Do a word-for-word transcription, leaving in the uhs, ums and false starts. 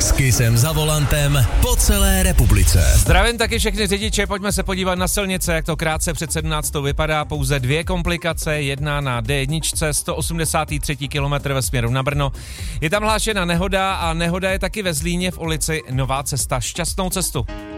S Kissem za volantem po celé republice. Zdravím taky všechny řidiče, pojďme se podívat na silnice, jak to krátce před sedmnáctou vypadá. Pouze dvě komplikace, jedna na D jedna, sto osmdesátý třetí kilometr ve směru na Brno. Je tam hlášena nehoda a nehoda je taky ve Zlíně v ulici Nová Cesta. Šťastnou cestu.